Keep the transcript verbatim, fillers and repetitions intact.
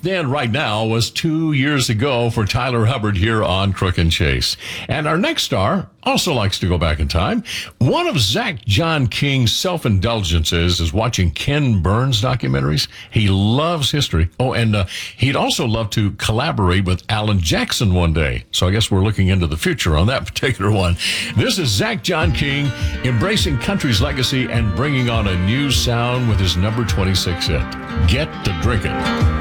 then right now was two years ago for Tyler Hubbard here on Crook and Chase. And our next star also likes to go back in time. One of Zach John King's self-indulgences is watching Ken Burns documentaries. He loves history. Oh, and uh, he'd also love to collaborate with Alan Jackson one day. So I guess we're looking into the future on that particular one. This is Zach John King embracing country's legacy and bringing on a new sound with his number twenty-six hit, Get to Drinkin'.